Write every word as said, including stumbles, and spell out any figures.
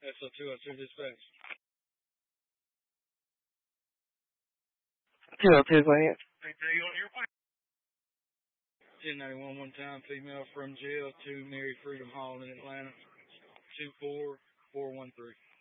S O two oh two dispatch. two oh two, go ahead. ten ninety-one, one time, female from jail to Mary Freedom Hall in Atlanta. two four four one three.